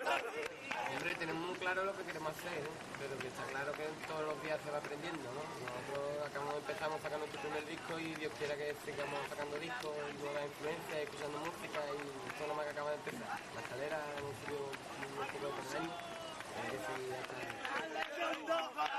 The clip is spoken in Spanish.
Hombre, tenemos muy claro lo que queremos hacer, ¿no? Pero que está claro que todos los días se va aprendiendo, ¿no? Nosotros empezamos sacando nuestro primer disco y Dios quiera que sigamos sacando discos y nuevas influencias, escuchando música y esto es lo más que acaba de empezar. La escalera hemos sido un poco por el año, a ver si hasta...